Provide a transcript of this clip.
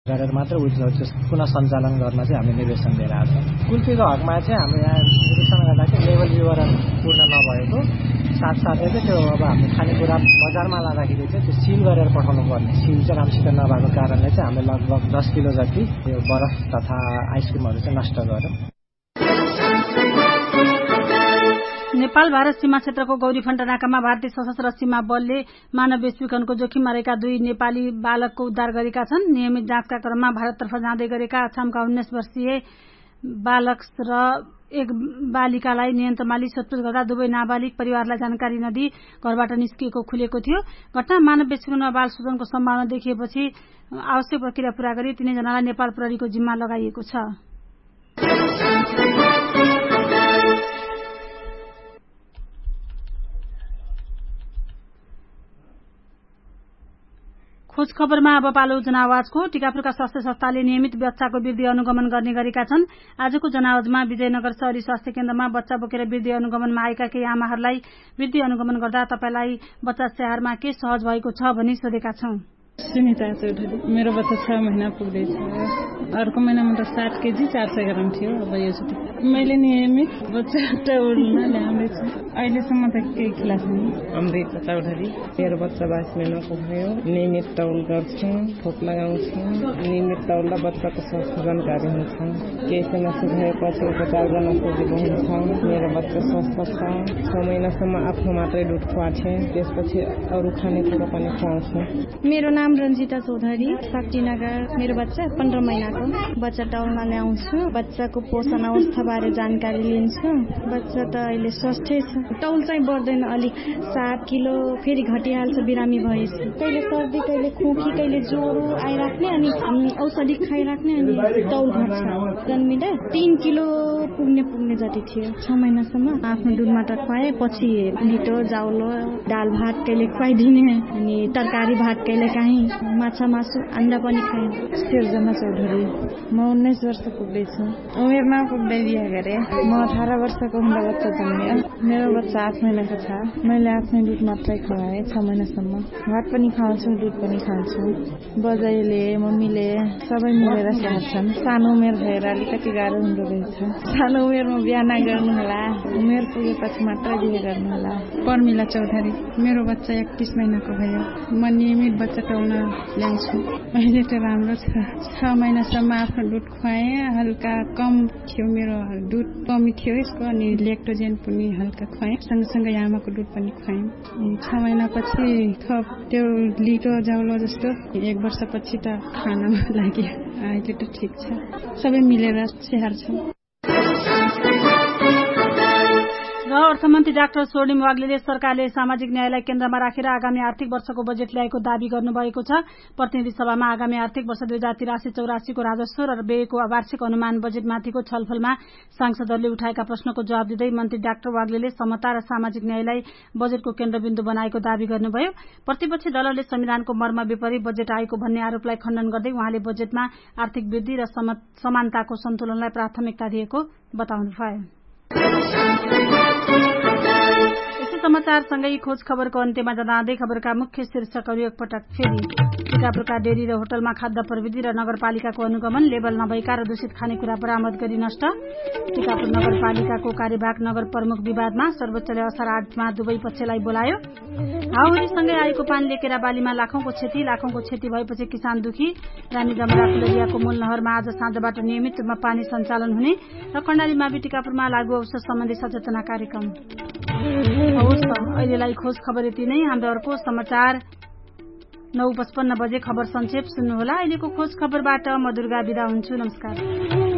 गरेर मात्र पुनः सञ्चालन गर्न चाहिँ हामीले निर्देशन दिएर आएको छ। कुल्फीको हकमा चाहिँ हाम्रो यहाँ निर्देशन गर्दा चाहिँ लेभल विवरण पूर्ण नभएको साथसाथै चाहिँ त्यो अब हामीले खानेकुरा बजारमा लाँदाखेरि चाहिँ त्यो सिल गरेर पठाउनु पर्ने, सिल चाहिँ राम्रोसित नभएको कारणले चाहिँ हामीले लगभग 10 किलो जति त्यो बरफ तथा आइसक्रिमहरू चाहिँ नष्ट गर्यौं। नेपाल भारत सीमा क्षेत्रको गौरीफण्टा नाकामा भारतीय सशस्त्र सीमा बलले मानव बेचबिखनको जोखिममा रहेका 2 नेपाली बालकको उद्धार गरेका छन्। नियमित जाँचका क्रममा भारततर्फ जाँदै गरेका अछामका 19 वर्षीय बालक र एक बालिकालाई नियन्त्रणमा लिई सोधपुछ गर्दा दुवै नाबालिग परिवारलाई जानकारी नदिई घरबाट निस्किएको खुलेको थियो। घटना मानव बेचबिखनमा बाल शोषणको सम्भावना देखिएपछि आवश्यक प्रक्रिया पूरा गरी तीनैजनालाई नेपाल प्रहरीको जिम्मा लगाइएको छ। खोज खबरमा अब पालो जनावाजको। टिकापुरका स्वास्थ्य संस्थाले नियमित बच्चाको वृद्धि अनुगमन गर्ने गरेका छन्। आजको जनावाजमा विजयनगर शहरी स्वास्थ्य केन्द्रमा बच्चा बोकेर वृद्धि अनुगमनमा आएका केही आमाहरूलाई वृद्धि अनुगमन गर्दा तपाईलाई बच्चा स्याहारमा के सहज भएको छ भनी सोधेका छौं। सुनिता चौधरी, मेरो बच्चा 6 महिना पुग्दैछ। अर्को महिनामा त 7 केजी 400 ग्राम थियो। अब योचोटि मैले नियमित बच्चा टाउलमा ल्याउँदैछु। अहिलेसम्म त केही खिला छैन। अमृत चौधरी, मेरो बच्चा 22 महिनाको भयो। नियमित टाउल गर्छु, खोप लगाउँछु। नियमित टाउलमा बच्चाको स्वास्थ्य जानकारी हुन्छ। केही समस्या भएपछि उपचार गर्न सजिलो हुन्छ। मेरो बच्चा स्वस्थ छ। 6 महिनासम्म आफ्नो मात्रै दुध खुवाउँछु, त्यसपछि अरू खानेकुरा पनि खुवाउँछु। मेरो नाम रञ्जिता चौधरी, शक्तिनगर। मेरो बच्चा 15 महिनाको। बच्चा टाउलमा ल्याउँछु, बच्चाको पोषण अवस्था बारे जानकारी लिन्छु। बच्चा त अहिले स्वस्थै छ। टाउल चाहिँ बढ्दैन, अलिक 7 किलो फेरि घटिहाल्छ बिरामी भएपछि। कहिले सर्दी, कहिले खोकी, कहिले ज्वरो आइराख्ने अनि औषधि खाइराख्ने अनि टाउल घट्छ। जन्मिँदा 3 किलो पुग्ने जति थियो। 6 महिनासम्म आफ्नो दुधमा त खुवाए, पछि लिटो जाउलो दाल भात कहिले खुवाइदिने अनि तरकारी भात कहिले काहीँ माछा मासु अन्डा पनि खाएँ। सिर्जना चौधरी, म 19 वर्ष पुग्दैछु। उमेरमा पुग्दै बिहा गरेँ। म 18 वर्षको हुँदा बच्चा जन्मियो। मेरो बच्चा 8 महिनाको छ। मैले आफ्नै दुध मात्रै खुवाएँ 6 महिनासम्म। भात पनि खुवाउँछु, दुध पनि खुवाउँछु। बजाइले मम्मीले सबै मिलेर स्याहार्छन्। सानो उमेर भएर अलिकति गाह्रो हुँदो रहेछ। सानो उमेरमा बिहा नगर्नु होला, उमेर पुगेपछि मात्रै बिहा गर्नु होला। पर्मिला चौधरी, मेरो बच्चा 31 महिनाको भयो। म नियमित बच्चा टाउन ल्याउँछु। अहिले त राम्रो छ। 6 महिनासम्म आफ्नो दुध खुवाएँ। हल्का कम थियो, मेरो दुध कमी थियो यसको, अनि लेक्टोजेन पनि हल्का खुवाएँ। सँगसँगै आमाको दुध पनि खुवाएँ। 6 महिनापछि थप त्यो लिटो जाउलो जस्तो 1 वर्षपछि त खानमा लाग्यो। अहिले त ठिक छ। सबै मिलेर स्याहार्छौँ। र अर्थमन्त्री डाक्टर स्वर्णिम वाग्लेले सरकारले सामाजिक न्यायलाई केन्द्रमा राखेर आगामी आर्थिक वर्षको बजेट ल्याएको दावी गर्नुभएको छ। प्रतिनिधि सभामा आगामी आर्थिक वर्ष 2083-84 को राजस्व र व्ययको वार्षिक अनुमान बजेटमाथिको छलफलमा सांसदहरूले उठाएका प्रश्नको जवाब दिँदै मन्त्री डाक्टर वाग्लेले समता र सामाजिक न्यायलाई बजेटको केन्द्रबिन्दु बनाएको दावी गर्नुभयो। प्रतिपक्षी दलहरूले संविधानको मर्म विपरीत बजेट आएको भन्ने आरोपलाई खण्डन गर्दै उहाँले बजेटमा आर्थिक वृद्धि र समानताको सन्तुलनलाई प्राथमिकता दिएको बताउनुभयो। समाचारसँगै खोज खबरको अन्त्यमा जाँदै खबरका मुख्य शीर्षकहरू एकपटक फेरि। टिकापुरका डेरी र होटलमा खाद्य प्रविधि र नगरपालिकाको अनुगमन, लेबल नभएका र दूषित खानेकुरा बरामद गरी नष्ट। टिकापुर नगरपालिकाको कार्यवाहक नगर प्रमुख विवादमा, सर्वोच्चले असार 8 मा दुवै पक्षलाई बोलायो। हाउरीसँगै आएको पानीले केराबालीमा लाखौंको क्षति भएपछि किसान दुखी। रानी जमरा फुलरियाको मूल नहरमा आज साँझबाट नियमित रूपमा पानी सञ्चालन हुने र कर्णाली मावि टिकापुरमा लागू औषध सम्बन्धी सचेतना कार्यक्रम। अहिलेलाई खोज खबर यति नै। हाम्रो अर्को समाचार 9:55 बजे खबर संक्षेप सुन्नुहोला। अहिलेको खोज खबरबाट म दुर्गा बिदा हुन्छु। नमस्कार।